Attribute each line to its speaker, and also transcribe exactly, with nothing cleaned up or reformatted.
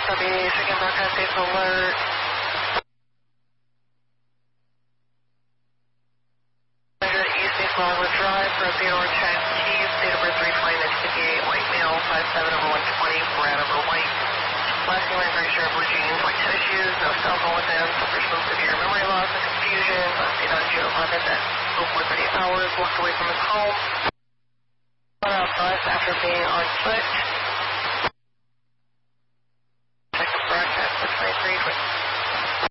Speaker 1: R B, second broadcast safe alert. East East Longwood Drive, for Theodore Chang Keys, date of birth three twenty nineteen fifty-eight, white male, five seven over one twenty, brown over white. Last name is Richard Virginia, white tennis shoes, no cell phone with them, suffers from severe memory loss and confusion. Last date on June eleventh at oh four thirty hours, walked away from his home. Went off bus after being on foot.